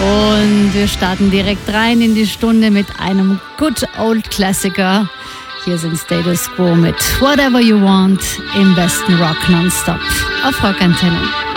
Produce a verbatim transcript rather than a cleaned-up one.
Und wir starten direkt rein in die Stunde mit einem Good Old Klassiker. Hier sind Status Quo mit Whatever You Want im besten Rock Nonstop auf Rock Antenne.